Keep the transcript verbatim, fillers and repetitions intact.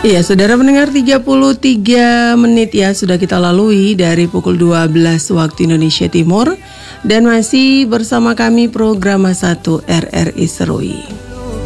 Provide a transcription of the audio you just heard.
Iya, saudara pendengar, tiga puluh tiga menit ya sudah kita lalui dari pukul dua belas waktu Indonesia Timur. Dan masih bersama kami program satu R R I Serui.